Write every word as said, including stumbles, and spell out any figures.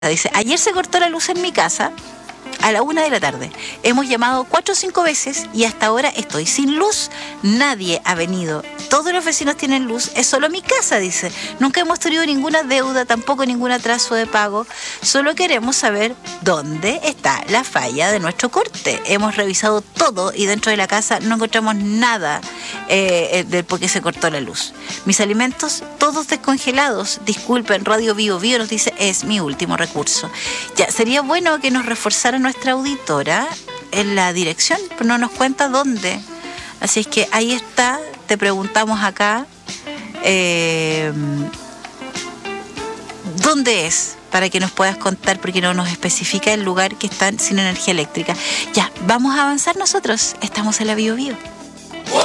Dice, ayer se cortó la luz en mi casa a la una de la tarde. Hemos llamado cuatro o cinco veces y hasta ahora estoy sin luz. Nadie ha venido. Todos los vecinos tienen luz. Es solo mi casa, dice. Nunca hemos tenido ninguna deuda, tampoco ningún atraso de pago. Solo queremos saber dónde está la falla de nuestro corte. Hemos revisado todo y dentro de la casa no encontramos nada eh, de por qué se cortó la luz. Mis alimentos todos descongelados. Disculpen, Radio Bio Bio nos dice, es mi último recurso. Ya, sería bueno que nos reforzara nuestra auditora en la dirección, pero no nos cuenta dónde. Así es que ahí está, te preguntamos acá eh, dónde es, para que nos puedas contar, porque no nos especifica el lugar que están sin energía eléctrica. Ya, vamos a avanzar nosotros, estamos en la Bio Bio.